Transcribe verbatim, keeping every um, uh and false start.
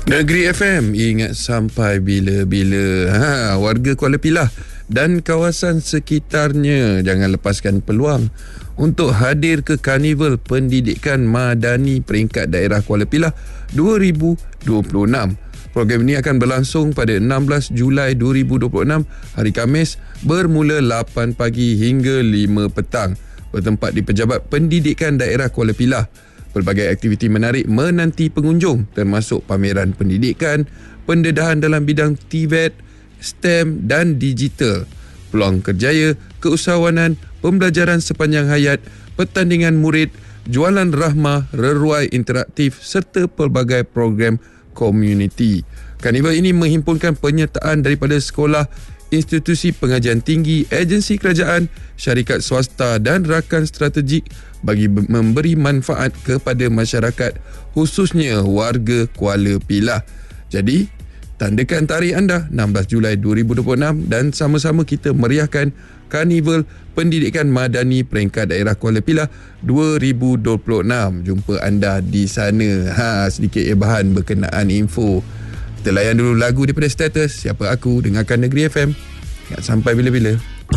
Negeri F M, ingat sampai bila-bila. Ha, warga Kuala Pilah dan kawasan sekitarnya, jangan lepaskan peluang untuk hadir ke Karnival Pendidikan Madani Peringkat Daerah Kuala Pilah dua ribu dua puluh enam. Program ini akan berlangsung pada enam belas Julai dua ribu dua puluh enam, hari Khamis, bermula lapan pagi hingga lima petang. Bertempat di Pejabat Pendidikan Daerah Kuala Pilah. Pelbagai aktiviti menarik menanti pengunjung, termasuk pameran pendidikan, pendedahan dalam bidang T V E T, STEM dan digital, peluang kerjaya, keusahawanan, pembelajaran sepanjang hayat, pertandingan murid, jualan rahmah, reruai interaktif serta pelbagai program komuniti. Karnival ini menghimpunkan penyertaan daripada sekolah, institusi pengajian tinggi, agensi kerajaan, syarikat swasta dan rakan strategik bagi memberi manfaat kepada masyarakat, khususnya warga Kuala Pilah. Jadi, tandakan tarikh anda enam belas Julai dua ribu dua puluh enam dan sama-sama kita meriahkan Karnival Pendidikan Madani Peringkat Daerah Kuala Pilah dua ribu dua puluh enam. Jumpa anda di sana. Ha, sedikit bahan berkenaan info. Kita layan dulu lagu daripada Status, Siapa Aku, dengarkan Negeri F M. Ingat sampai bila-bila.